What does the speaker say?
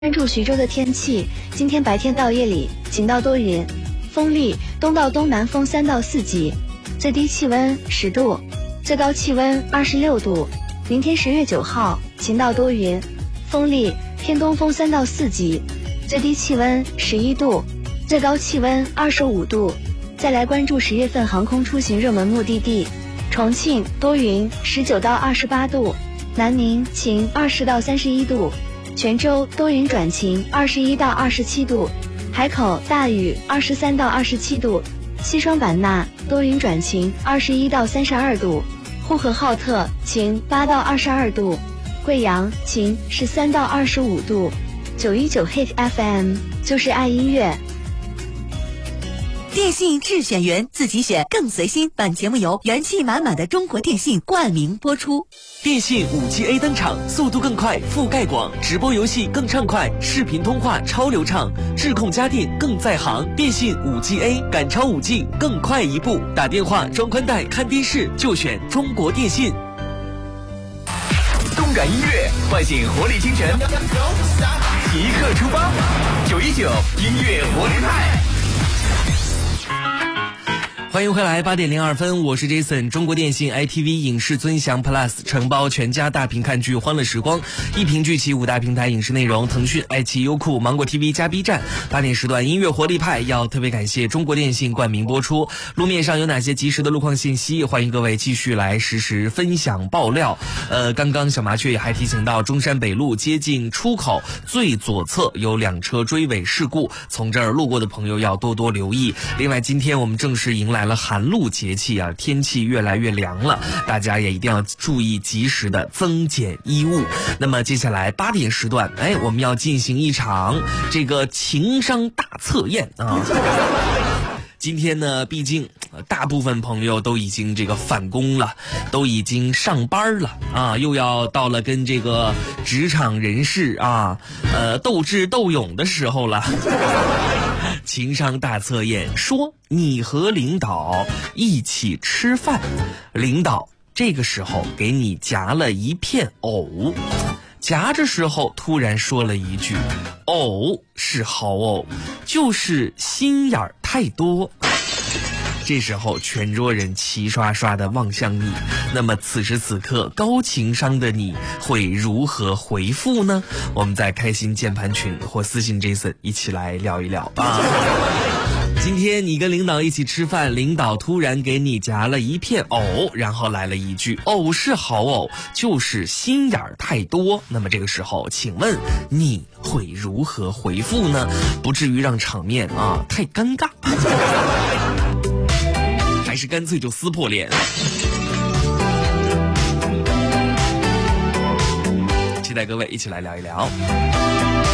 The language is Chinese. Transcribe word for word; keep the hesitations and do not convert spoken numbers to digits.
关注徐州的天气，今天白天到夜里晴到多云，风力东到东南风三到四级，最低气温十度，最高气温二十六度。明天十月九号晴到多云，风力偏东风三到四级，最低气温十一度，最高气温二十五度。再来关注十月份航空出行热门目的地，重庆多云，十九到二十八度，南宁晴，二十到三十一度。泉州多云转晴，二十一到二十七度；海口大雨，二十三到二十七度；西双版纳多云转晴，二十一到三十二度；呼和浩特晴，八到二十二度；贵阳晴，十三到二十五度。九一九 Hit F M 就是爱音乐。 电信智选员，自己选更随心。本节目由元气满满的中国电信冠名播出。 电信 五 G A 登场，速度更快，覆盖广，直播游戏更畅快，视频通话超流畅，智控家电更在行。电信 五 G A 赶超 五 G， 更快一步。打电话、装宽带、看电视就选中国电信。 动感音乐，唤醒活力精神，即刻出发！九一九音乐活力派。 欢迎回来，八点零二分，我是 Jason。中国电信 I T V 影视尊享 Plus 承包全家大屏看剧欢乐时光，一屏聚齐五大平台影视内容，腾讯、爱奇艺、优酷、芒果 T V 加 B 站。八点时段音乐活力派要特别感谢中国电信冠名播出。路面上有哪些及时的路况信息？欢迎各位继续来实时分享爆料。呃，刚刚小麻雀也还提醒到，中山北路接近出口最左侧有两车追尾事故，从这儿路过的朋友要多多留意。另外，今天我们正式迎来了寒露节气啊，天气越来越凉了，大家也一定要注意及时的增减衣物。那么接下来八点时段，哎，我们要进行一场这个情商大测验啊。今天呢，毕竟大部分朋友都已经这个返工了，都已经上班了啊，又要到了跟这个职场人士啊，呃，斗智斗勇的时候了。情商大测验说，你和领导一起吃饭，领导这个时候给你夹了一片藕，夹着时候突然说了一句，藕是好藕，就是心眼儿太多。这时候全桌人齐刷刷的望向你，那么此时此刻高情商的你会如何回复呢？我们在开心键盘群或私信 Jason 一起来聊一聊啊。今天你跟领导一起吃饭，领导突然给你夹了一片藕，然后来了一句，藕是好藕，就是心眼儿太多。那么这个时候请问你会如何回复呢？不至于让场面啊太尴尬，还是干脆就撕破脸。期待各位一起来聊一聊。